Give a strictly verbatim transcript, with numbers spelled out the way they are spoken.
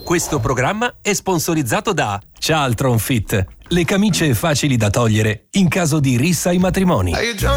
Questo programma è sponsorizzato da Cialtron Fit, le camicie facili da togliere in caso di rissa ai matrimoni.